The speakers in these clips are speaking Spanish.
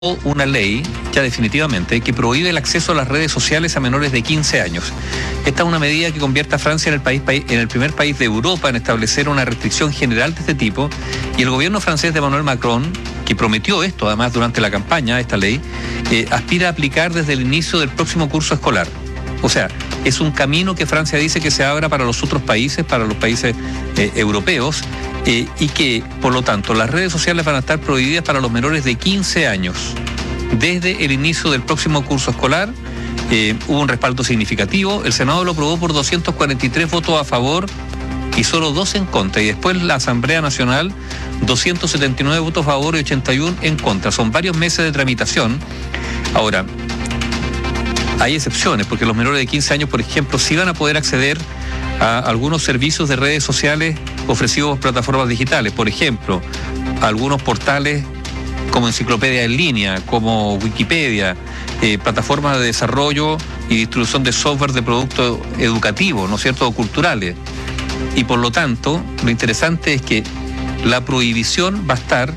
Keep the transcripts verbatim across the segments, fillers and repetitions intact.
una ley, ya definitivamente, que prohíbe el acceso a las redes sociales a menores de quince años. Esta es una medida que convierte a Francia en el, país, en el primer país de Europa en establecer una restricción general de este tipo, y el gobierno francés de Emmanuel Macron, que prometió esto además durante la campaña, esta ley, eh, aspira a aplicar desde el inicio del próximo curso escolar. O sea, es un camino que Francia dice que se abra para los otros países, para los países eh, europeos, eh, y que, por lo tanto, las redes sociales van a estar prohibidas para los menores de quince años. Desde el inicio del próximo curso escolar eh, hubo un respaldo significativo. El Senado lo aprobó por doscientos cuarenta y tres votos a favor y solo dos en contra. Y después la Asamblea Nacional, doscientos setenta y nueve votos a favor y ochenta y uno en contra. Son varios meses de tramitación. Ahora, hay excepciones, porque los menores de quince años, por ejemplo, sí van a poder acceder a algunos servicios de redes sociales ofrecidos por plataformas digitales. Por ejemplo, a algunos portales como enciclopedia en línea, como Wikipedia, eh, plataformas de desarrollo y distribución de software de productos educativos, ¿no es cierto?, o culturales. Y por lo tanto, lo interesante es que la prohibición va a estar,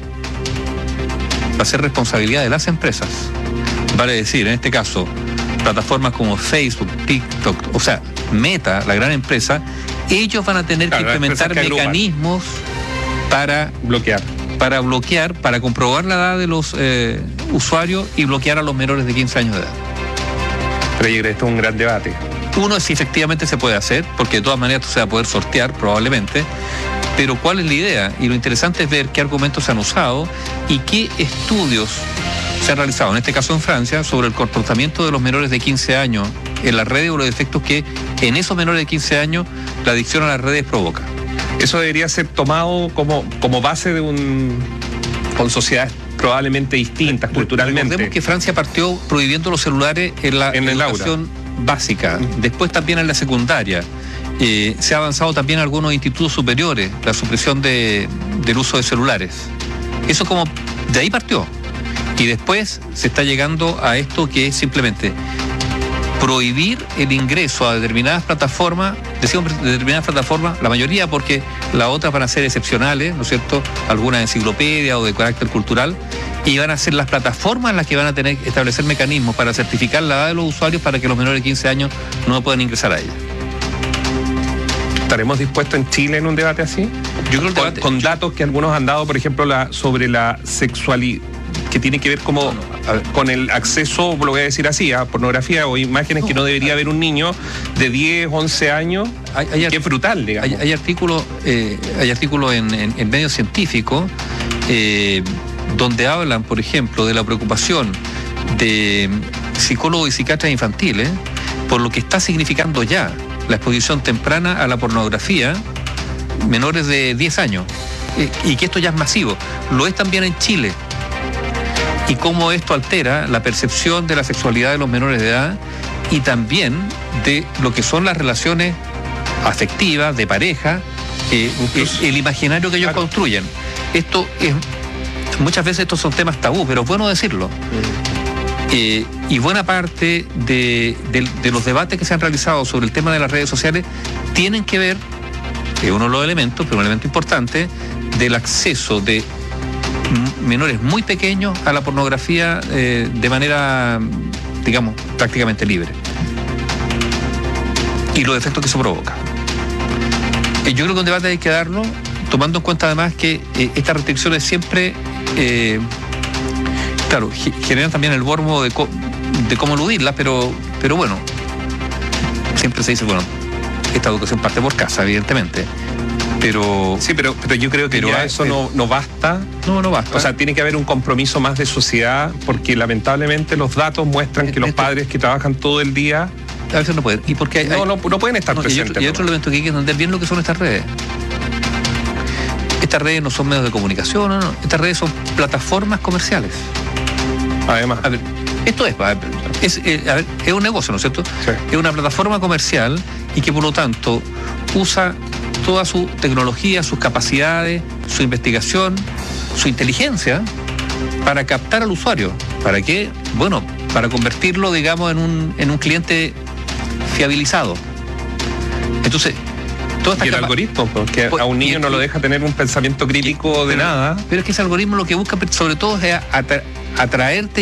va a ser responsabilidad de las empresas. Vale decir, en este caso, plataformas como Facebook, TikTok, o sea, Meta, la gran empresa, ellos van a tener claro, que implementar mecanismos para bloquear. para bloquear, para comprobar la edad de los eh, usuarios y bloquear a los menores de quince años de edad. Pero yo creo que esto es un gran debate. Uno es si efectivamente se puede hacer, porque de todas maneras esto se va a poder sortear probablemente, pero ¿cuál es la idea? Y lo interesante es ver qué argumentos se han usado y qué estudios se han realizado, en este caso en Francia, sobre el comportamiento de los menores de quince años en las redes o los efectos que en esos menores de quince años la adicción a las redes provoca. Eso debería ser tomado como, como base de un... con sociedades probablemente distintas culturalmente. Recordemos que Francia partió prohibiendo los celulares en la en educación básica, después también en la secundaria. Eh, se ha avanzado también en algunos institutos superiores, la supresión de, del uso de celulares. Eso como de ahí partió. Y después se está llegando a esto que es simplemente prohibir el ingreso a determinadas plataformas, decimos determinadas plataformas, la mayoría porque las otras van a ser excepcionales, ¿no es cierto?, algunas enciclopedias o de carácter cultural, y van a ser las plataformas las que van a tener que establecer mecanismos para certificar la edad de los usuarios para que los menores de quince años no puedan ingresar a ellas. ¿Estaremos dispuestos en Chile en un debate así? Yo creo que con, debate, con yo... datos que algunos han dado, por ejemplo, la, sobre la sexualidad, que tiene que ver como no, no, ver, con el acceso, lo voy a decir así, a pornografía o imágenes no, que no debería haber un niño de diez, once años, hay, hay, que es brutal, digamos. Hay, hay artículos eh, hay artículos en, en, en medios científicos eh, donde hablan, por ejemplo, de la preocupación de psicólogos y psiquiatras infantiles por lo que está significando ya la exposición temprana a la pornografía menores de diez años, eh, y que esto ya es masivo. Lo es también en Chile. Y cómo esto altera la percepción de la sexualidad de los menores de edad y también de lo que son las relaciones afectivas, de pareja, eh, el, el imaginario que ellos claro. construyen. Esto es, muchas veces estos son temas tabú, pero es bueno decirlo. Mm. Eh, y buena parte de, de, de los debates que se han realizado sobre el tema de las redes sociales tienen que ver, es uno de los elementos, pero un elemento importante, del acceso de menores muy pequeños a la pornografía eh, de manera, digamos, prácticamente libre. Y los efectos que eso provoca. Eh, yo creo que un debate hay que darlo, tomando en cuenta además que eh, estas restricciones siempre, eh, claro, generan también el morbo de, co de cómo eludirlas, pero, pero bueno, siempre se dice, bueno, esta educación parte por casa, evidentemente. Pero, sí, pero, pero yo creo que pero ya eso no, no basta. No, no basta. O sea, tiene que haber un compromiso más de sociedad, porque lamentablemente los datos muestran que los padres que trabajan todo el día a veces no pueden. ¿Y porque hay, no, no, no pueden estar no, presentes? Y otro, y otro elemento que hay que entender bien lo que son estas redes. Estas redes no son medios de comunicación, no, no. Estas redes son plataformas comerciales. Además. A ver, esto es, a ver, es, eh, a ver, es un negocio, ¿no es cierto? Sí. Es una plataforma comercial y que por lo tanto usa toda su tecnología, sus capacidades, su investigación, su inteligencia para captar al usuario. ¿Para qué? Bueno, para convertirlo, digamos, en un, en un cliente fiabilizado. Entonces, toda esta y el capa- algoritmo, porque pues, a un niño y, no lo deja tener un pensamiento crítico y, de pero, nada. Pero es que ese algoritmo lo que busca sobre todo es atraerte